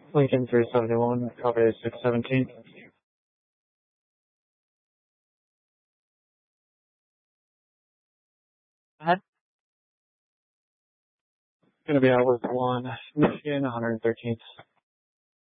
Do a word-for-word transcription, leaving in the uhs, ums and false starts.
Lincoln three seventy-one, copy six seventeen. Ahead. Gonna be out with one, Michigan, one hundred thirteenth.